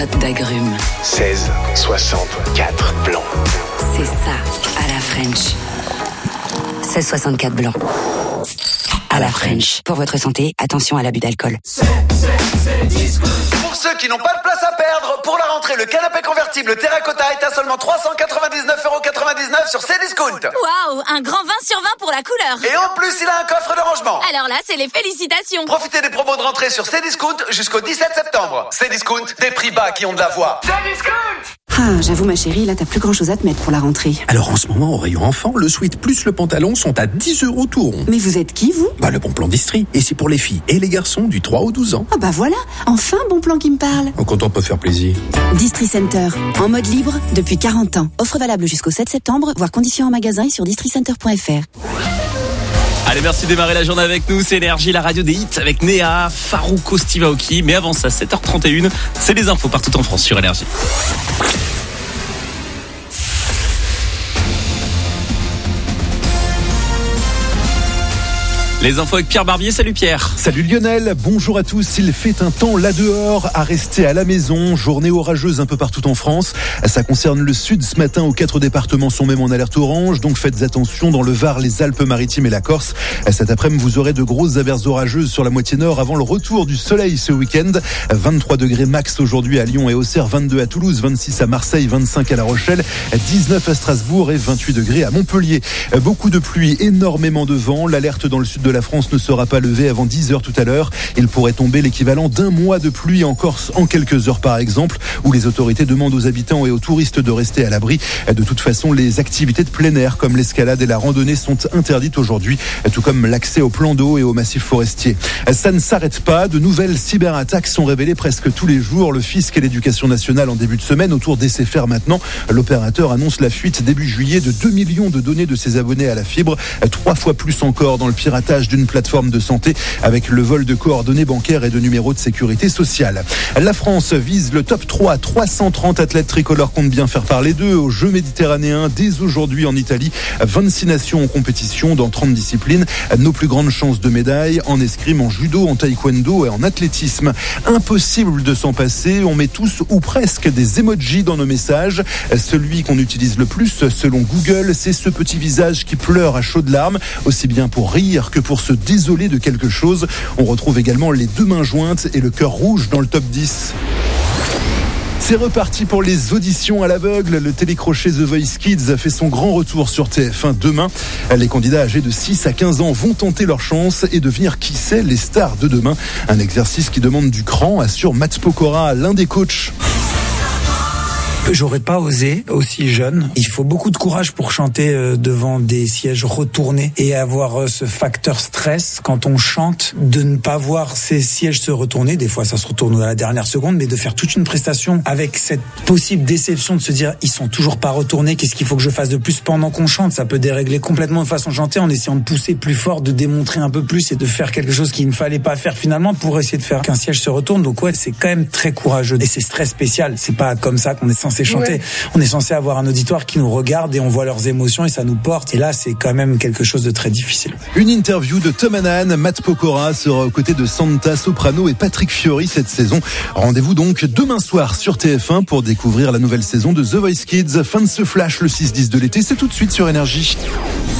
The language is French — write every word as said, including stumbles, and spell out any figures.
D'agrumes. seize soixante-quatre blanc. C'est ça, à la French. seize soixante-quatre blanc. À la French. Pour votre santé, attention à l'abus d'alcool. C'est, c'est, c'est Discount. Pour ceux qui n'ont pas de place à perdre, pour la rentrée, le canapé convertible Terracotta est à seulement trois cent quatre-vingt-dix-neuf euros quatre-vingt-dix-neuf sur Cdiscount. Waouh, un grand vingt sur vingt pour la couleur. Et en plus, il a un coffre de rangement. Alors là, c'est les félicitations. Profitez des promos de rentrée sur Cdiscount jusqu'au dix-sept septembre. Cdiscount, des prix bas qui ont de la voix. Cdiscount. Ah, j'avoue ma chérie, là t'as plus grand chose à te mettre pour la rentrée. Alors en ce moment, au rayon enfant, le sweat plus le pantalon sont à dix euros tout rond. Mais vous êtes qui, vous? Bah le bon plan d'Istrie. Et c'est pour les filles et les garçons du trois au douze ans. Ah bah voilà, enfin bon plan qui me parle. Oh, quand on peut faire plaisir. Distri Center, en mode libre depuis quarante ans. Offre valable jusqu'au sept septembre, voire conditions en magasin et sur districenter point f r. Allez, merci de démarrer la journée avec nous. C'est Énergie, la radio des hits avec Néa, Farouko, Steve Aoki. Mais avant ça, sept heures trente et une, c'est les infos partout en France sur Énergie. Les infos avec Pierre Barbier. Salut Pierre. Salut Lionel, bonjour à tous. Il fait un temps là dehors à rester à la maison. Journée orageuse un peu partout en France. Ça concerne le sud ce matin où quatre départements sont même en alerte orange. Donc faites attention dans le Var, les Alpes-Maritimes et la Corse. Cet après-midi, vous aurez de grosses averses orageuses sur la moitié nord avant le retour du soleil ce week-end. vingt-trois degrés max aujourd'hui à Lyon et Auxerre, vingt-deux à Toulouse, vingt-six à Marseille, vingt-cinq à La Rochelle, dix-neuf à Strasbourg et vingt-huit degrés à Montpellier. Beaucoup de pluie, énormément de vent. L'alerte dans le sud de la France ne sera pas levée avant dix heures tout à l'heure. Il pourrait tomber l'équivalent d'un mois de pluie en Corse en quelques heures par exemple, où les autorités demandent aux habitants et aux touristes de rester à l'abri. De toute façon, les activités de plein air comme l'escalade et la randonnée sont interdites aujourd'hui, tout comme l'accès aux plans d'eau et aux massifs forestiers. Ça ne s'arrête pas. De nouvelles cyberattaques sont révélées presque tous les jours. Le fisc et l'éducation nationale en début de semaine, autour d'S F R maintenant. L'opérateur annonce la fuite début juillet de deux millions de données de ses abonnés à la fibre, trois fois plus encore dans le piratage d'une plateforme de santé avec le vol de coordonnées bancaires et de numéros de sécurité sociale. La France vise le top trois. trois cent trente athlètes tricolores comptent bien faire parler d'eux aux Jeux méditerranéens dès aujourd'hui en Italie. vingt-six nations en compétition dans trente disciplines. Nos plus grandes chances de médailles en escrime, en judo, en taekwondo et en athlétisme. Impossible de s'en passer. On met tous ou presque des emojis dans nos messages. Celui qu'on utilise le plus, selon Google, c'est ce petit visage qui pleure à chaudes larmes, aussi bien pour rire que pour se désolé de quelque chose. On retrouve également les deux mains jointes et le cœur rouge dans le top dix. C'est reparti pour les auditions à l'aveugle. Le télécrochet The Voice Kids a fait son grand retour sur T F un demain. Les candidats âgés de six à quinze ans vont tenter leur chance et devenir, qui sait, les stars de demain. Un exercice qui demande du cran, assure Matt Pokora, l'un des coachs. J'aurais pas osé aussi jeune. Il faut beaucoup de courage pour chanter devant des sièges retournés et avoir ce facteur stress quand on chante, de ne pas voir ces sièges se retourner. Des fois, ça se retourne à la dernière seconde, mais de faire toute une prestation avec cette possible déception de se dire ils sont toujours pas retournés. Qu'est-ce qu'il faut que je fasse de plus pendant qu'on chante? Ça peut dérégler complètement de façon de chanter en essayant de pousser plus fort, de démontrer un peu plus et de faire quelque chose qu'il ne fallait pas faire finalement pour essayer de faire qu'un siège se retourne. Donc ouais, c'est quand même très courageux et c'est très spécial. C'est pas comme ça qu'on est censé chanter. Ouais. On est censé avoir un auditoire qui nous regarde et on voit leurs émotions et ça nous porte. Et là, c'est quand même quelque chose de très difficile. Une interview de Tom Hannan. Matt Pokora sera aux côtés de Santa Soprano et Patrick Fiori cette saison. Rendez-vous donc demain soir sur T F un pour découvrir la nouvelle saison de The Voice Kids. Fin de ce flash, le six dix de l'été, c'est tout de suite sur Énergie.